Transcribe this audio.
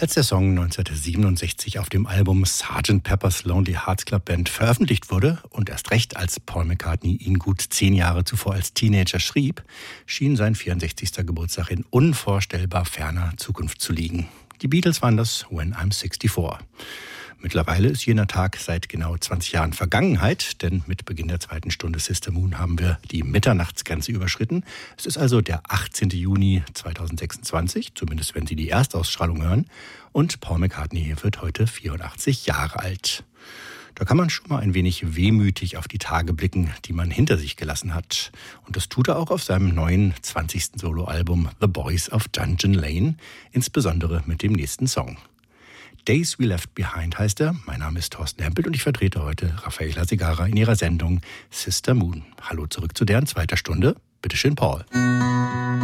Als der Song 1967 auf dem Album Sgt. Pepper's Lonely Hearts Club Band veröffentlicht wurde und erst recht als Paul McCartney ihn gut 10 Jahre zuvor als Teenager schrieb, schien sein 64. Geburtstag in unvorstellbar ferner Zukunft zu liegen. Die Beatles waren das When I'm 64. Mittlerweile ist jener Tag seit genau 20 Jahren Vergangenheit, denn mit Beginn der 2. Stunde Sister Moon haben wir die Mitternachtsgrenze überschritten. Es ist also der 18. Juni 2026, zumindest wenn Sie die Erstausstrahlung hören. Und Paul McCartney wird heute 84 Jahre alt. Da kann man schon mal ein wenig wehmütig auf die Tage blicken, die man hinter sich gelassen hat. Und das tut er auch auf seinem neuen 20. Soloalbum The Boys of Dungeon Lane, insbesondere mit dem nächsten Song. Days We Left Behind heißt er. Mein Name ist Thorsten Hempel und ich vertrete heute Raffaella Segarra in ihrer Sendung Sister Moon. Hallo zurück zu deren 2. Stunde. Bitteschön, Paul.